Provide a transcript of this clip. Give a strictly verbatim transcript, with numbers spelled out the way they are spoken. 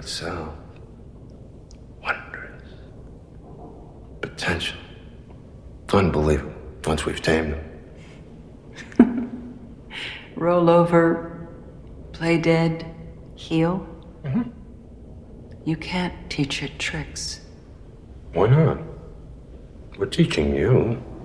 itself. Wondrous. Potential. Unbelievable, once we've tamed them. Roll over, play dead, heal? Mm-hmm. You can't teach it tricks. Why not? We're teaching you.